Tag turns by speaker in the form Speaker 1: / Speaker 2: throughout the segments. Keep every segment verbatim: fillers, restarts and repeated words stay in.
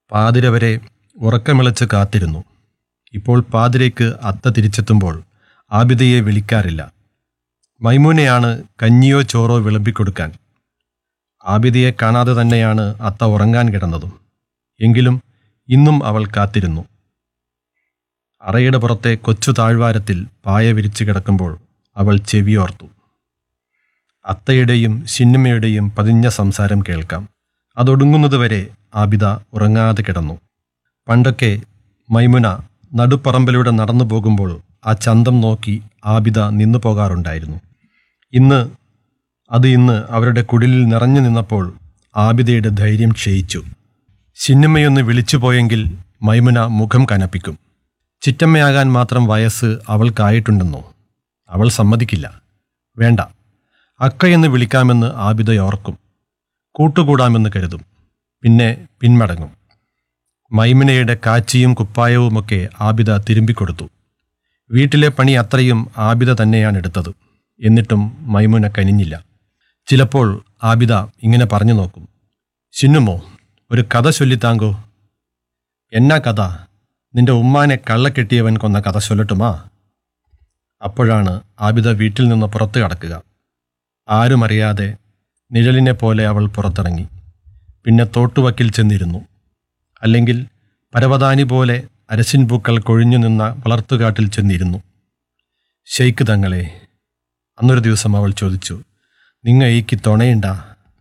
Speaker 1: പാതിര വരെ ഉറക്കമിളച്ച് കാത്തിരുന്നു. ഇപ്പോൾ പാതിരയ്ക്ക് അത്ത തിരിച്ചെത്തുമ്പോൾ ആബിദയെ വിളിക്കാറില്ല. മൈമൂനയാണ് കഞ്ഞിയോ ചോറോ വിളമ്പിക്കൊടുക്കാൻ. ആബിദയെ കാണാതെ തന്നെയാണ് അത്ത ഉറങ്ങാൻ കിടന്നതും. എങ്കിലും ഇന്നും അവൾ കാത്തിരുന്നു. അറയുടെ പുറത്തെ കൊച്ചു താഴ്വാരത്തിൽ പായ വിരിച്ചു കിടക്കുമ്പോൾ അവൾ ചെവിയോർത്തു. അത്തയുടെയും ചിന്നമ്മയുടെയും പതിഞ്ഞ സംസാരം കേൾക്കാം. അതൊടുങ്ങുന്നതുവരെ ആബിദ ഉറങ്ങാതെ കിടന്നു. പണ്ടൊക്കെ മൈമുന നടുപ്പറമ്പിലൂടെ നടന്നു പോകുമ്പോൾ ആ ചന്തം നോക്കി ആബിദ നിന്നു പോകാറുണ്ടായിരുന്നു. ഇന്ന് അത് ഇന്ന് അവരുടെ കുടിലിൽ നിറഞ്ഞു നിന്നപ്പോൾ ആബിദയുടെ ധൈര്യം ക്ഷയിച്ചു. ചിന്നമ്മയൊന്ന് വിളിച്ചു പോയെങ്കിൽ മൈമുന മുഖം കനപ്പിക്കും. ചിറ്റമ്മയാകാൻ മാത്രം വയസ്സ് അവൾക്കായിട്ടുണ്ടെന്നോ? അവൾ സമ്മതിക്കില്ല. വേണ്ട, അക്കയെന്ന് വിളിക്കാമെന്ന് ആബിദ ഓർക്കും. കൂട്ടുകൂടാമെന്ന് കരുതും. പിന്നെ പിന്മടങ്ങും. മൈമുനയുടെ കാച്ചിയും കുപ്പായവുമൊക്കെ ആബിദ തിരുമ്പിക്കൊടുത്തു. വീട്ടിലെ പണി അത്രയും ആബിദ തന്നെയാണ് എടുത്തത്. എന്നിട്ടും മൈമുന കനിഞ്ഞില്ല. ചിലപ്പോൾ ആബിദ ഇങ്ങനെ പറഞ്ഞു നോക്കും. ചിന്നുമോ, ഒരു കഥ ചൊല്ലിത്താങ്കോ? എന്നാ കഥ? നിന്റെ ഉമ്മാനെ കള്ളക്കെട്ടിയവൻ കൊന്ന കഥ ചൊല്ലട്ടുമാ? അപ്പോഴാണ് ആബിദ വീട്ടിൽ നിന്ന് പുറത്തു കടക്കുക. ആരുമറിയാതെ നിഴലിനെ പോലെ അവൾ പുറത്തിറങ്ങി. പിന്നെ തോട്ടുവക്കിൽ ചെന്നിരുന്നു. അല്ലെങ്കിൽ പരവതാനി പോലെ അരശിൻ പൂക്കൾ കൊഴിഞ്ഞു നിന്ന വളർത്തുകാട്ടിൽ ചെന്നിരുന്നു. ഷെയ്ക്ക് തങ്ങളെ, അന്നൊരു ദിവസം അവൾ ചോദിച്ചു, നിങ്ങ ഈക്ക് തുണയുണ്ടാ?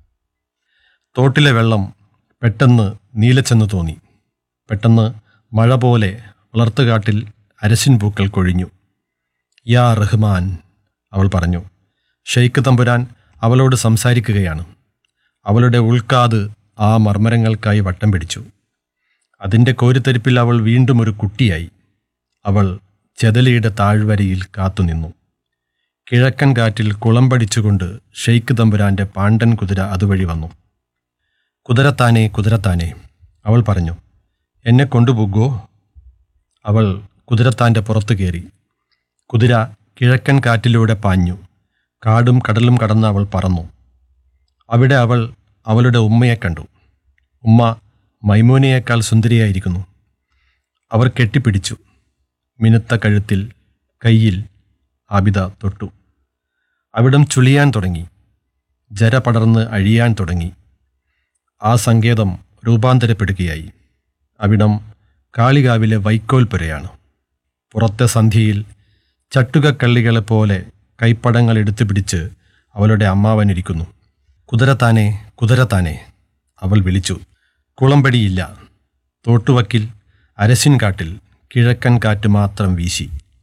Speaker 1: തോട്ടിലെ വെള്ളം പെട്ടെന്ന് നീലച്ചെന്ന് തോന്നി. പെട്ടെന്ന് മഴ പോലെ വളർത്തുകാട്ടിൽ അരശിൻ പൂക്കൾ കൊഴിഞ്ഞു. യാ റഹ്മാൻ, അവൾ പറഞ്ഞു. ഷെയ്ക്ക് തമ്പുരാൻ അവളോട് സംസാരിക്കുകയാണ്. അവളുടെ ഉൾക്കാത് ആ മർമ്മരങ്ങൾക്കായി വട്ടം പിടിച്ചു. അതിൻ്റെ കോരിത്തരിപ്പിൽ അവൾ വീണ്ടും ഒരു കുട്ടിയായി. അവൾ ചെതലിയുടെ താഴ്വരയിൽ കാത്തുനിന്നു. കിഴക്കൻ കാറ്റിൽ കുളമ്പടിച്ചുകൊണ്ട് ഷെയ്ക്ക് തമ്പുരാൻ്റെ പാണ്ടൻ കുതിര അതുവഴി വന്നു. കുതിരത്താനെ കുതിരത്താനെ, അവൾ പറഞ്ഞു. എന്നെ കൊണ്ടുപോകോ? അവൾ കുതിരത്താൻ്റെ പുറത്തു കയറി. കുതിര കിഴക്കൻ കാറ്റിലൂടെ പാഞ്ഞു. കാടും കടലും കടന്ന് അവൾ പറന്നു. അവിടെ അവൾ അവളുടെ ഉമ്മയെ കണ്ടു. ഉമ്മ മൈമൂനയേക്കാൾ സുന്ദരിയായിരിക്കുന്നു. അവർ കെട്ടിപ്പിടിച്ചു. മിനുത്ത കഴുത്തിൽ, കയ്യിൽ ആബിദ തൊട്ടു. അവിടം ചുളിയാൻ തുടങ്ങി. ജര പടർന്ന് അഴിയാൻ തുടങ്ങി. ആ സങ്കേതം രൂപാന്തരപ്പെടുകയായി. അവിടം കാളികാവിലെ വൈക്കോൽ പുരയാണ്. പുറത്തെ സന്ധ്യയിൽ ചട്ടുകക്കള്ളികളെപ്പോലെ കൈപ്പടങ്ങൾ എടുത്തു പിടിച്ച് അവളുടെ അമ്മാവനിരിക്കുന്നു. കുതിരത്താനെ കുതിരത്താനെ, അവൾ വിളിച്ചു. കുളമ്പടിയില്ല. തോട്ടുവക്കിൽ അരശിൻ കാട്ടിൽ കിഴക്കൻ കാറ്റ് മാത്രം വീശി.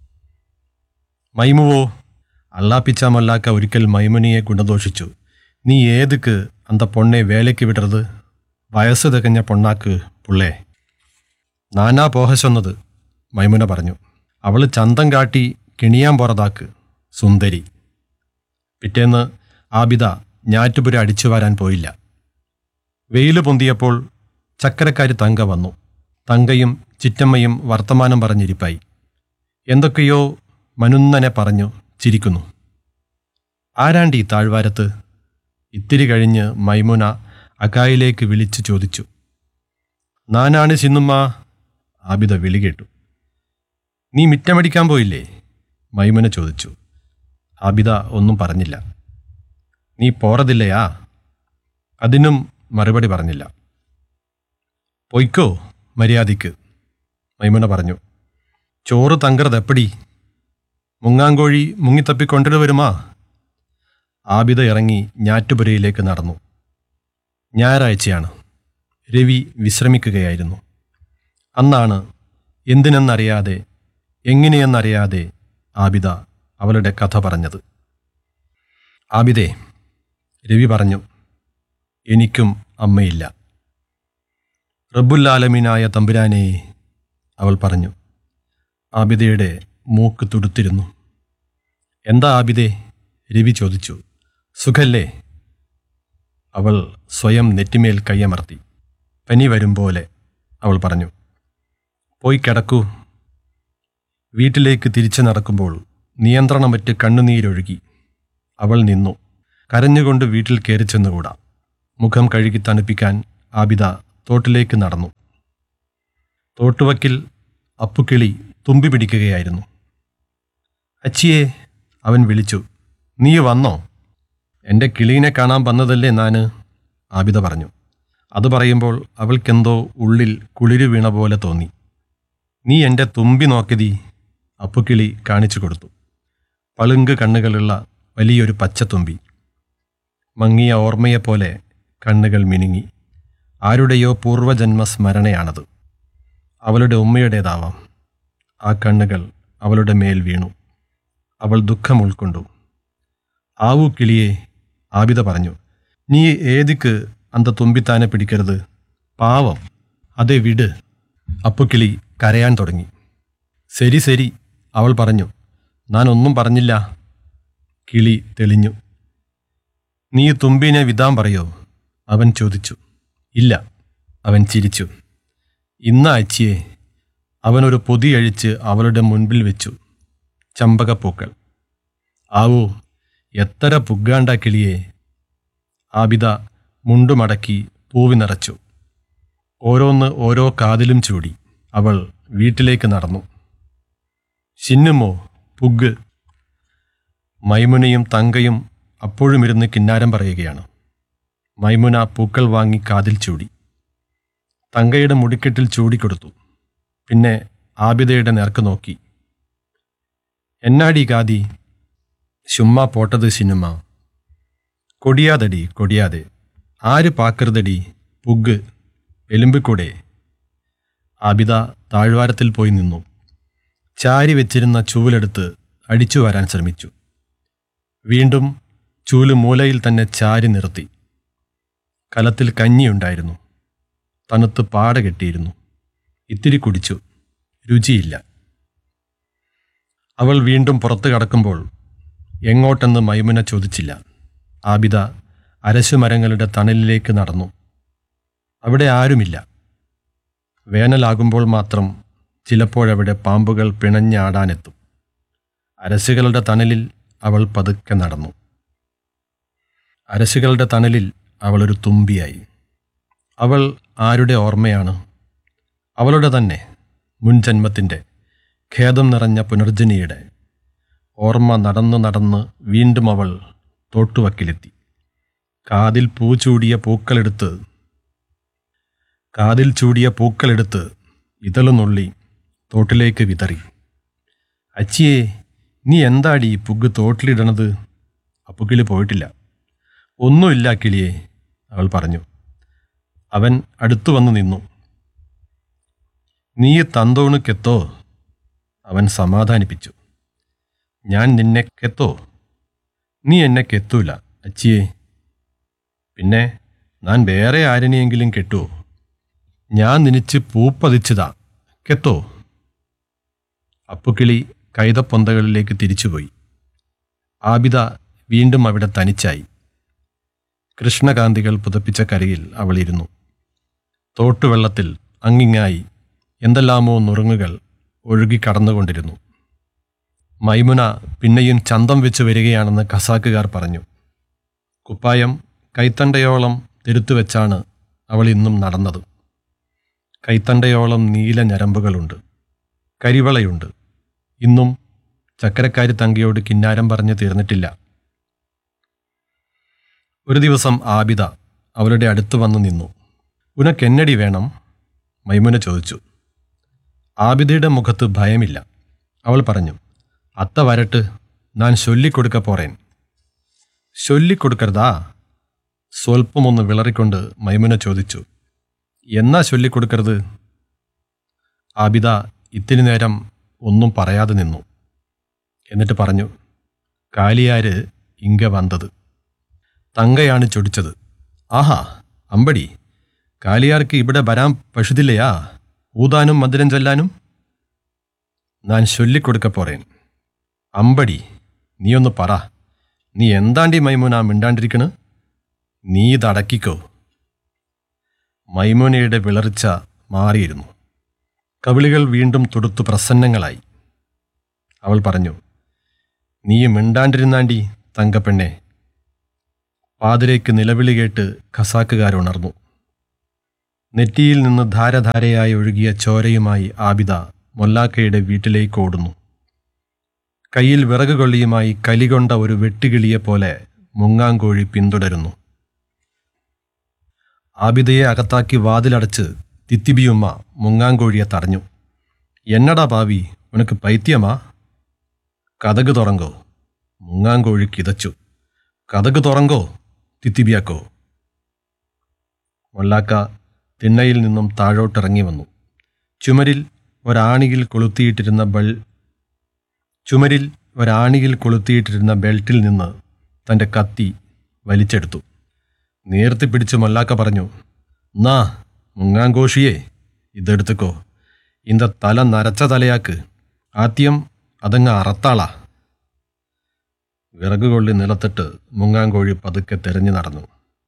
Speaker 1: മൈമുവോ, അള്ളാപ്പിച്ച മൊല്ലാക്ക ഒരിക്കൽ മൈമുനിയെ ഗുണദോഷിച്ചു. നീ ഏതുക്ക് അന്ത പൊണ്ണെ വേലയ്ക്ക് വിടരുത്? വയസ്സ് തികഞ്ഞ പൊണ്ണാക്ക് പുള്ളേ. നാനാ പോഹ ചൊന്നത്, മൈമുന പറഞ്ഞു. അവൾ ചന്തം കാട്ടി കിണിയാൻ പോറതാക്ക് സുന്ദരി. പിറ്റേന്ന് ആബിദ ഞാറ്റുപുര അടിച്ചു വാരാൻ പോയില്ല. വെയിൽ പൊന്തിയപ്പോൾ ചക്കരക്കാരി തങ്ക വന്നു. തങ്കയും ചിറ്റമ്മയും വർത്തമാനം പറഞ്ഞിരിപ്പായി. എന്തൊക്കെയോ മനുന്നനെ പറഞ്ഞു ചിരിക്കുന്നു. ആരാണ്ടി താഴ്വാരത്ത്? ഇത്തിരി കഴിഞ്ഞ് മൈമുന അകായിലേക്ക് വിളിച്ചു ചോദിച്ചു. നാനാണ് ചിന്നുമ്മ, ആബിദ വിളി കേട്ടു. നീ മിറ്റമടിക്കാൻ പോയില്ലേ? മൈമുന ചോദിച്ചു. ആബിദ ഒന്നും പറഞ്ഞില്ല. നീ പോറതില്ലയാ? അതിനും മറുപടി പറഞ്ഞില്ല. പൊയ്ക്കോ മര്യാദയ്ക്ക്, മൈമുന പറഞ്ഞു. ചോറ് തങ്കറതെപ്പടി? മുങ്ങാങ്കോഴി മുങ്ങിത്തപ്പിക്കൊണ്ടിട്ട് വരുമാ? ആബിദ ഇറങ്ങി ഞാറ്റുപുരയിലേക്ക് നടന്നു. ഞായറാഴ്ചയാണ്. രവി വിശ്രമിക്കുകയായിരുന്നു. അന്നാണ് എന്തിനെന്നറിയാതെ എങ്ങനെയെന്നറിയാതെ ആബിദ അവളുടെ കഥ പറഞ്ഞത്. ആബിദേ, രവി പറഞ്ഞു, എനിക്കും അമ്മയില്ല. റബ്ബുൽ-ആലമീനായ തമ്പുരാനേ, അവൾ പറഞ്ഞു. ആബിദയുടെ മൂക്ക് തുടുത്തിരുന്നു. എന്താ ആബിദേ? രവി ചോദിച്ചു. സുഖല്ലേ? അവൾ സ്വയം നെറ്റിമേൽ കയ്യമർത്തി. പനി വരും പോലെ, അവൾ പറഞ്ഞു. പോയി കിടക്കൂ. വീട്ടിലേക്ക് തിരിച്ചു നടക്കുമ്പോൾ നിയന്ത്രണമറ്റ് കണ്ണുനീരൊഴുകി. അവൾ നിന്നു. കരഞ്ഞുകൊണ്ട് വീട്ടിൽ കയറി ചെന്നുകൂടാ. മുഖം കഴുകി തണുപ്പിക്കാൻ ആബിദ തോട്ടിലേക്ക് നടന്നു. തോട്ടുവക്കിൽ അപ്പുക്കിളി തുമ്പി പിടിക്കുകയായിരുന്നു. അച്ചിയെ, അവൻ വിളിച്ചു. നീ വന്നോ? എൻ്റെ കിളീനെ കാണാൻ വന്നതല്ലേ നാന്, ആബിദ പറഞ്ഞു. അത് പറയുമ്പോൾ അവൾക്കെന്തോ ഉള്ളിൽ കുളിരു വീണ പോലെ തോന്നി. നീ എൻ്റെ തുമ്പി നോക്കിയതീ, അപ്പുക്കിളി കാണിച്ചു കൊടുത്തു. പളുങ്ക് കണ്ണുകളുള്ള വലിയൊരു പച്ചത്തുമ്പി. മങ്ങിയ ഓർമ്മയെപ്പോലെ കണ്ണുകൾ മിനുങ്ങി. ആരുടെയോ പൂർവജന്മ സ്മരണയാണത്. അവളുടെ ഉമ്മയുടേതാവാം. ആ കണ്ണുകൾ അവളുടെ മേൽ വീണു. അവൾ ദുഃഖം ഉൾക്കൊണ്ടു. ആവൂ കിളിയെ, ആബിദ പറഞ്ഞു. നീ ഏതിക്ക് അന്ത തുമ്പിത്താനെ പിടിക്കരുത്, പാവം. അതെ വിട്. അപ്പുക്കിളി കരയാൻ തുടങ്ങി. ശരി ശരി, അവൾ പറഞ്ഞു. ഞാൻ ഒന്നും പറഞ്ഞില്ല. കിളി തെളിഞ്ഞു. നീ തുമ്പിനെ വിടാൻ പറയോ? അവൻ ചോദിച്ചു. ഇല്ല, അവൻ ചിരിച്ചു. ഇന്ന അച്ചിയെ. അവനൊരു പൊതിയഴിച്ച് അവളുടെ മുൻപിൽ വെച്ചു. ചമ്പകപ്പൂക്കൾ. ആവൂ, എത്ര പുഗ്ഗാണ്ട കിളിയെ. ആബിദ മുണ്ടുമടക്കി പൂവി നിറച്ചു. ഓരോന്ന് ഓരോ കാതിലും ചൂടി അവൾ വീട്ടിലേക്ക് നടന്നു. ചിന്നുമോ പുഗ്. മൈമുനയും തങ്കയും അപ്പോഴും ഇരുന്ന് കിന്നാരം പറയുകയാണ്. മൈമുന പൂക്കൾ വാങ്ങി കാതിൽ ചൂടി. തങ്കയുടെ മുടിക്കെട്ടിൽ ചൂടിക്കൊടുത്തു. പിന്നെ ആബിദയുടെ നേർക്ക് നോക്കി. എന്നാടി കാതി? ചുമ്മാ പോട്ടത് സിനിമ. കൊടിയാതടി കൊടിയാതെ. ആര് പാക്കരുതടി പുഗ്, എലുമ്പിക്കൂടെ. ആബിദ താഴ്വാരത്തിൽ പോയി നിന്നു. ചാരി വെച്ചിരുന്ന ചൂലെടുത്ത് അടിച്ചു വരാൻ ശ്രമിച്ചു. വീണ്ടും ചൂല് മൂലയിൽ തന്നെ ചാരി നിർത്തി. കലത്തിൽ കഞ്ഞിയുണ്ടായിരുന്നു. തണുത്ത് പാട കെട്ടിയിരുന്നു. ഇത്തിരി കുടിച്ചു. രുചിയില്ല. അവൾ വീണ്ടും പുറത്തു കടക്കുമ്പോൾ എങ്ങോട്ടെന്ന് മൈമുന ചോദിച്ചില്ല. ആബിദ അരശുമരങ്ങളുടെ തണലിലേക്ക് നടന്നു. അവിടെ ആരുമില്ല. വേനലാകുമ്പോൾ മാത്രം ചിലപ്പോഴവിടെ പാമ്പുകൾ പിണഞ്ഞാടാനെത്തും. അരശുകളുടെ തണലിൽ അവൾ പതുക്കെ നടന്നു. അരശുകളുടെ തണലിൽ അവളൊരു തുമ്പിയായി. അവൾ ആരുടെ ഓർമ്മയാണ്? അവളുടെ തന്നെ മുൻജന്മത്തിൻ്റെ ഖേദം നിറഞ്ഞ പുനർജനിയുടെ ഓർമ്മ. നടന്നു നടന്ന് വീണ്ടും അവൾ തോട്ടുവക്കിലെത്തി. കാതിൽ പൂ ചൂടിയ പൂക്കളെടുത്ത് കാതിൽ ചൂടിയ പൂക്കളെടുത്ത് ഇതളുനുള്ളി തോട്ടിലേക്ക് വിതറി. അച്ചിയെ, നീ എന്താടി പുഗ് തോട്ടിലിടണത്? അപ്പുക്കിളി പോയിട്ടില്ല. ഒന്നുമില്ല കിളിയെ, അവൾ പറഞ്ഞു. അവൻ അടുത്തു വന്നു നിന്നു. നീ തന്തോണ് കെത്തോ? അവൻ സമാധാനിപ്പിച്ചു. ഞാൻ നിന്നെ കെത്തോ? നീ എന്നെ കെത്തൂല അച്ചിയെ. പിന്നെ ഞാൻ വേറെ ആരെനെയെങ്കിലും കെട്ടുവോ? ഞാൻ നിനിച്ച് പൂപ്പതിച്ചതാ, കെത്തോ? അപ്പുക്കിളി കൈതപ്പൊന്തകളിലേക്ക് തിരിച്ചുപോയി. ആബിദ വീണ്ടും അവിടെ തനിച്ചായി. കൃഷ്ണകാന്തികൾ പുതപ്പിച്ച കരയിൽ അവൾ ഇരുന്നു. തോട്ടുവെള്ളത്തിൽ അങ്ങിങ്ങായി എന്തെല്ലാമോ നുറുങ്ങുകൾ ഒഴുകി കടന്നുകൊണ്ടിരുന്നു. മൈമുന പിന്നെയും ചന്തം വെച്ച് വരികയാണെന്ന് ഖസാക്കുകാർ പറഞ്ഞു. കുപ്പായം കൈത്തണ്ടയോളം തിരുത്തുവെച്ചാണ് അവൾ ഇന്നും നടന്നത്. കൈത്തണ്ടയോളം നീല ഞരമ്പുകളുണ്ട്. കരിവളയുണ്ട്. ഇന്നും ചക്കരക്കാരി തങ്കയോട് കിന്നാരം പറഞ്ഞ് തീർന്നിട്ടില്ല. ഒരു ദിവസം ആബിദ അവളുടെ അടുത്ത് വന്നു നിന്നു. ഉനക്കെന്നടി വേണം? മൈമുന ചോദിച്ചു. ആബിദയുടെ മുഖത്ത് ഭയമില്ല. അവൾ പറഞ്ഞു. അത്ത വരട്ട്, ഞാൻ ചൊല്ലിക്കൊടുക്ക പോറേൻ. ചൊല്ലിക്കൊടുക്കരുതാ? സ്വൽപ്പമൊന്ന് വിളറിക്കൊണ്ട് മൈമുന ചോദിച്ചു. എന്നാ ചൊല്ലിക്കൊടുക്കരുത്? ആബിദ ഇത്തിരി നേരം ഒന്നും പറയാതെ നിന്നു. എന്നിട്ട് പറഞ്ഞു. കാലിയാര് ഇങ്ക വന്നത്. തങ്കയാണ് ചൊടിച്ചത്. ആഹാ, അമ്പടി, കാലിയാർക്ക് ഇവിടെ വരാൻ പഴുതില്ലയാ ഊതാനും മധുരം ചൊല്ലാനും? ഞാൻ ചൊല്ലിക്കൊടുക്ക പോറേൻ. അമ്പടി, നീയൊന്ന് പറ. നീ എന്താണ്ടി മൈമുന മിണ്ടാണ്ടിരിക്കണ്? നീ ഇതടക്കിക്കോ. മൈമുനയുടെ വിളർച്ച മാറിയിരുന്നു. കവിളികൾ വീണ്ടും തുടുത്തു പ്രസന്നങ്ങളായി. അവൾ പറഞ്ഞു. നീ മിണ്ടാണ്ടിരുന്നാണ്ടി തങ്കപ്പെണ്ണെ. പാതിരേക്ക് നിലവിളി കേട്ട് ഖസാക്കുകാരുണർന്നു. നെറ്റിയിൽ നിന്ന് ധാരധാരയായി ഒഴുകിയ ചോരയുമായി ആബിദ മൊല്ലാക്കയുടെ വീട്ടിലേക്ക് ഓടുന്നു. കയ്യിൽ വിറകുകൊള്ളിയുമായി കലികൊണ്ട ഒരു വെട്ടുകിളിയെപ്പോലെ മുങ്ങാങ്കോഴി പിന്തുടരുന്നു. ആബിദയെ അകത്താക്കി വാതിലടച്ച് തിത്തിബിയുമ്മ മുങ്ങാങ്കോഴിയെ തടഞ്ഞു. എന്നടാ പാവി, ഉനക്ക് പൈത്യമാ? കതക് തുറങ്കോ? മുങ്ങാങ്കോഴി കിതച്ചു. കതക് തുറങ്കോ തിത്തിബിയാക്കോ. മൊല്ലാക്ക തിണ്ണയിൽ നിന്നും താഴോട്ടിറങ്ങി വന്നു. ചുമരിൽ ഒരാണിയിൽ കൊളുത്തിയിട്ടിരുന്ന ബൾ ചുമരിൽ ഒരാണിയിൽ കൊളുത്തിയിട്ടിരുന്ന ബെൽറ്റിൽ നിന്ന് തൻ്റെ കത്തി വലിച്ചെടുത്തു. നേർത്തി പിടിച്ച് മൊല്ലാക്ക പറഞ്ഞു, നാ മുങ്ങാങ്കോഷിയെ, ഇതെടുത്തുക്കോ. ഇന്ത തല നരച്ച തലയാക്ക്. ആദ്യം അതങ്ങ് അറത്താളാ. വിറകുകൊള്ളി നിലത്തിട്ട് മുങ്ങാങ്കോഴി പതുക്കെ തെരഞ്ഞു നടന്നു.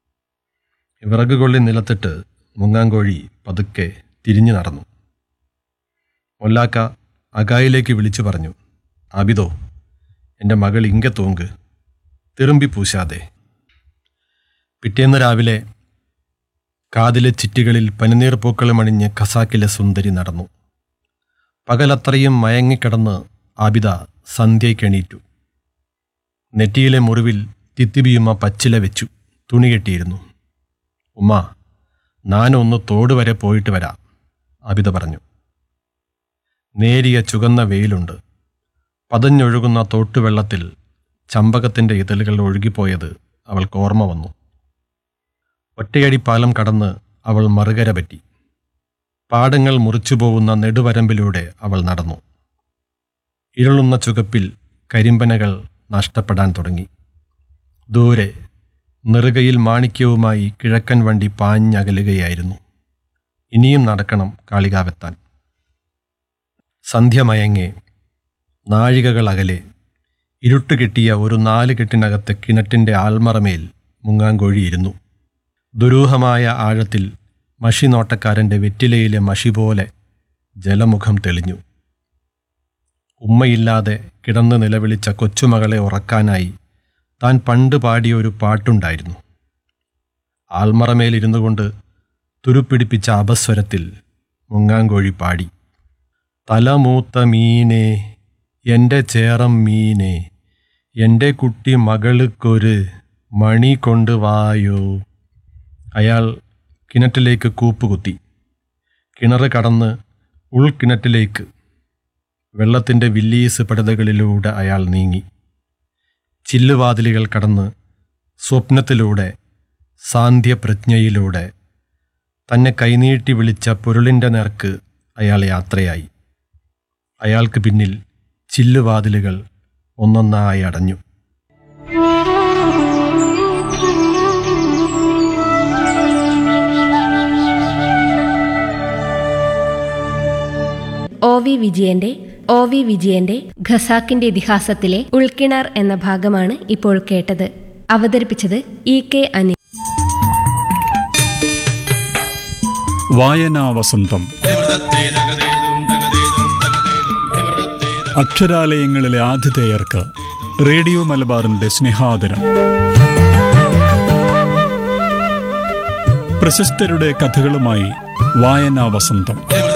Speaker 1: വിറകുകൊള്ളി നിലത്തിട്ട് മുങ്ങാങ്കോഴി പതുക്കെ തിരിഞ്ഞു നടന്നു. മൊല്ലാക്ക അകായിലേക്ക് വിളിച്ചു പറഞ്ഞു, ആബിദോ, എൻ്റെ മകൾ ഇങ്ക തൂങ്ക്, തിരുമ്പി പൂശാതെ. പിറ്റേന്ന് രാവിലെ കാതിലെ ചിറ്റികളിൽ പനിനീർ പൂക്കളുമണിഞ്ഞ് ഖസാക്കിലെ സുന്ദരി നടന്നു. പകലത്രയും മയങ്ങിക്കിടന്ന് ആബിദ സന്ധ്യയ്ക്കെണീറ്റു. നെറ്റിയിലെ മുറിവിൽ തിത്തിബിയുമ്മ പച്ചില വെച്ചു തുണി കെട്ടിയിരുന്നു. ഉമ്മ, ഞാനൊന്ന് തോട് വരെ പോയിട്ട് വരാം, ആബിദ പറഞ്ഞു. നേരിയ ചുവന്ന വെയിലുണ്ട്. പതഞ്ഞൊഴുകുന്ന തോട്ടുവെള്ളത്തിൽ ചമ്പകത്തിൻ്റെ ഇതളുകൾ ഒഴുകിപ്പോയത് അവൾക്ക് ഓർമ്മ വന്നു. ഒറ്റയടി പാലം കടന്ന് അവൾ മറുകര പറ്റി. പാടങ്ങൾ മുറിച്ചുപോകുന്ന നെടുവരമ്പിലൂടെ അവൾ നടന്നു. ഇരുളുന്ന ചുകപ്പിൽ കരിമ്പനകൾ നഷ്ടപ്പെടാൻ തുടങ്ങി. ദൂരെ നെറുകയിൽ മാണിക്യവുമായി കിഴക്കൻ വണ്ടി പാഞ്ഞകലുകയായിരുന്നു. ഇനിയും നടക്കണം കാളികാവെത്താൻ. സന്ധ്യ മയങ്ങെ നാഴികകൾ അകലെ ഇരുട്ടുകെട്ടിയ ഒരു നാല് കെട്ടിനകത്തെ കിണറ്റിൻ്റെ ആൽമറമേൽ മുങ്ങാങ്കോഴിയിരുന്നു. ദുരൂഹമായ ആഴത്തിൽ മഷിനോട്ടക്കാരൻ്റെ വെറ്റിലയിലെ മഷി പോലെ ജലമുഖം തെളിഞ്ഞു. ഉമ്മയില്ലാതെ കിടന്ന് നിലവിളിച്ച കൊച്ചുമകളെ ഉറക്കാനായി താൻ പണ്ട് പാടിയൊരു പാട്ടുണ്ടായിരുന്നു. ആൽമറമേലിരുന്നു കൊണ്ട് തുരുപ്പിടിപ്പിച്ച അപസ്വരത്തിൽ മുങ്ങാങ്കോഴി പാടി, തലമൂത്ത മീനേ എൻ്റെ ചേറം മീനേ, എൻ്റെ കുട്ടി മകൾക്കൊരു മണി കൊണ്ട് വായോ. അയാൾ കിണറ്റിലേക്ക് കൂപ്പുകുത്തി. കിണറ് കടന്ന് ഉൾക്കിണറ്റിലേക്ക് വെള്ളത്തിൻ്റെ വില്ലീസ് പടുതകളിലൂടെ അയാൾ നീങ്ങി. ചില്ലുവാതിലുകൾ കടന്ന് സ്വപ്നത്തിലൂടെ സാന്ധ്യപ്രജ്ഞയിലൂടെ തന്നെ കൈനീട്ടി വിളിച്ച പൊരുളിൻ്റെ നേർക്ക് അയാൾ യാത്രയായി. അയാൾക്ക് പിന്നിൽ ചില്ലുവാതിലുകൾ ഒന്നൊന്നായി അടഞ്ഞു.
Speaker 2: ഒ വി വിജയന്റെ ഒ വി വിജയന്റെ ഖസാക്കിന്റെ ഇതിഹാസത്തിലെ ഉൾക്കിണർ എന്ന ഭാഗമാണ് ഇപ്പോൾ കേട്ടത്. അവതരിപ്പിച്ചത് ഇ കെ അനിൽ.
Speaker 3: വായനാ വസന്തം. അക്ഷരാലയങ്ങളിലെ ആതിഥേയർക്ക് റേഡിയോ മലബാറിന്റെ സ്നേഹാദരം. പ്രശസ്തരുടെ കഥകളുമായി വായനാ വസന്തം.